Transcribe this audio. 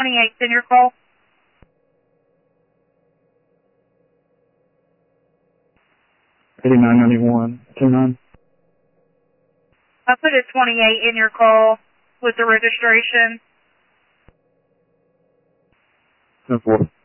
28's in your call. $89.91. I put a 28 in your call with the registration. 10-4.